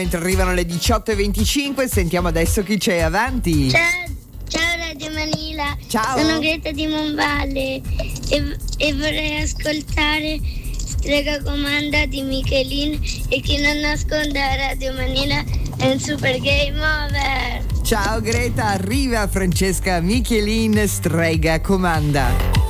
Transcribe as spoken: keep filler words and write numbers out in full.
Mentre arrivano le diciotto e venticinque, sentiamo adesso chi c'è avanti. Ciao, ciao Radio Manila. Ciao. Sono Greta di Monvalle e, e vorrei ascoltare Strega Comanda di Michelin e chi non nasconde Radio Manila è un super game over. Ciao Greta, arriva Francesca Michelin, Strega Comanda.